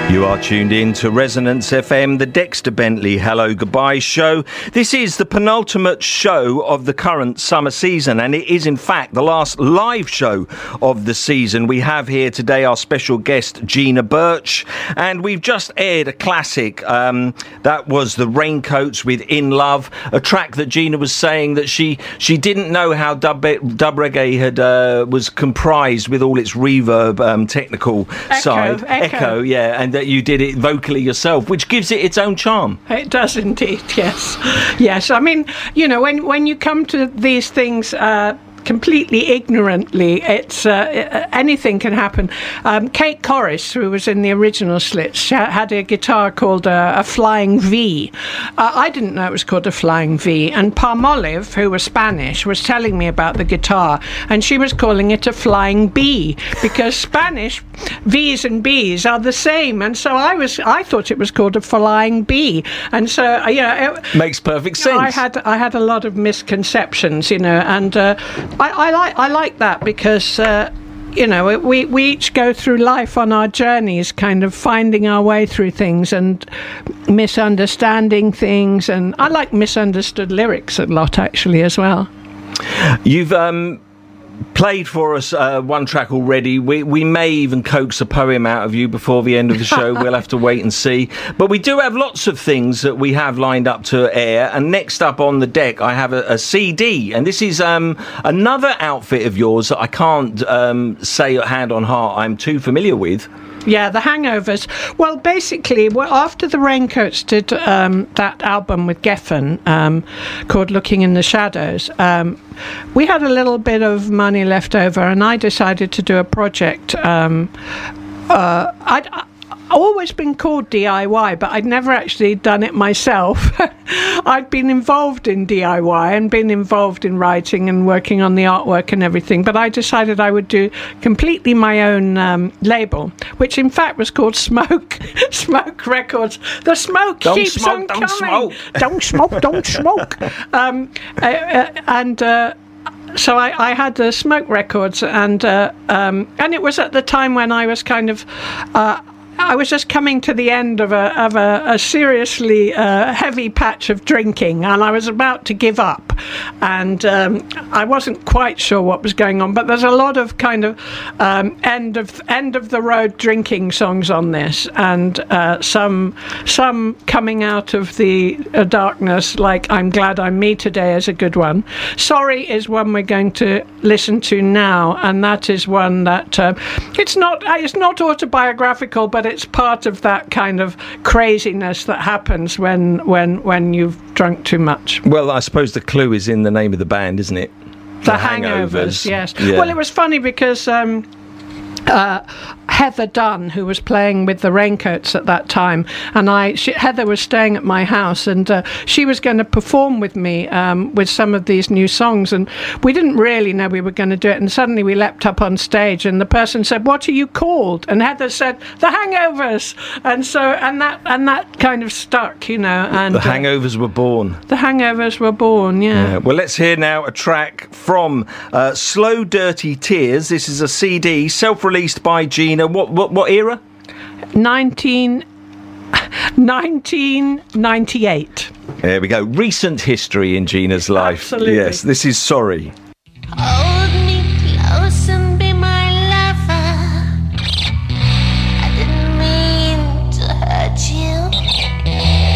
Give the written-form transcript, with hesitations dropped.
You are tuned in to Resonance FM, the Dexter Bentley Hello Goodbye show. This is the penultimate show of the current summer season, and it is in fact the last live show of the season. We have here today our special guest Gina Birch, and we've just aired a classic. That was The Raincoats with In Love, a track that Gina was saying that she didn't know how dub reggae was comprised with all its reverb, technical side. Echo, yeah, and that you did it vocally yourself, which gives it its own charm. It does indeed, yes. Yes, I mean, you know, when you come to these things completely ignorantly, it's anything can happen. Kate Corris, who was in the original Slits, had a guitar called a Flying V. I didn't know it was called a Flying V, and Palmolive, who was Spanish, was telling me about the guitar, and she was calling it a Flying B, because Spanish V's and B's are the same, and so I thought it was called a Flying B, and so it makes perfect sense. I had a lot of misconceptions, you know, and I like that because we each go through life on our journeys, kind of finding our way through things and misunderstanding things, and I like misunderstood lyrics a lot actually as well. You've played for us one track already. We may even coax a poem out of you before the end of the show. We'll have to wait and see. But we do have lots of things that we have lined up to air. And next up on the deck, I have a CD. And this is another outfit of yours that I can't say hand on heart I'm too familiar with. Yeah, The Hangovers. Well, basically, after the Raincoats did that album with Geffen called Looking in the Shadows, we had a little bit of money left over, and I decided to do a project. I'd always been called DIY, but I'd never actually done it myself. I'd been involved in DIY and been involved in writing and working on the artwork and everything, but I decided I would do completely my own label, which in fact was called Smoke Records. The smoke keeps on coming. Don't smoke. So I had the Smoke Records, and it was at the time when I was kind of I was just coming to the end of a seriously heavy patch of drinking, and I was about to give up, and I wasn't quite sure what was going on. But there's a lot of kind of end of the road drinking songs on this, and some coming out of the darkness, like I'm Glad I'm Me Today is a good one. Sorry is one we're going to listen to now, and that is one that it's not autobiographical, but it's part of that kind of craziness that happens when you've drunk too much. Well, I suppose the clue is in the name of the band, isn't it? The Hangovers, yes. Yeah. Well, it was funny because Heather Dunn, who was playing with the Raincoats at that time, and Heather was staying at my house, and she was going to perform with me with some of these new songs, and we didn't really know we were going to do it, and suddenly we leapt up on stage, and the person said, "What are you called?" And Heather said, "The Hangovers," and that kind of stuck, you know. And the Hangovers were born. The Hangovers were born, yeah. Well, let's hear now a track from Slow Dirty Tears. This is a CD, self-released by Gina. What era? 1998. There we go. Recent history in Gina's life. Absolutely. Yes, this is Sorry. Oh.